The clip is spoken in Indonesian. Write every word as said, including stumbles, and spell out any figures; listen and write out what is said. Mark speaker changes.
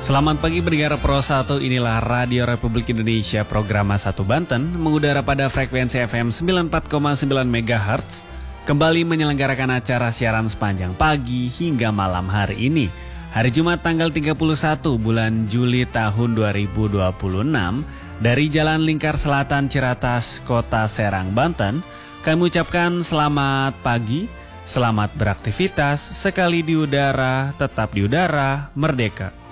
Speaker 1: Selamat pagi pendengar Pro satu, inilah Radio Republik Indonesia program satu Banten mengudara pada frekuensi F M sembilan puluh empat koma sembilan megahertz, kembali menyelenggarakan acara siaran sepanjang pagi hingga malam hari ini. Hari Jumat tanggal tiga puluh satu bulan Juli tahun dua ribu dua puluh enam dari Jalan Lingkar Selatan Ciratas, Kota Serang, Banten. Kami ucapkan selamat pagi, selamat beraktivitas, sekali di udara, tetap di udara, merdeka.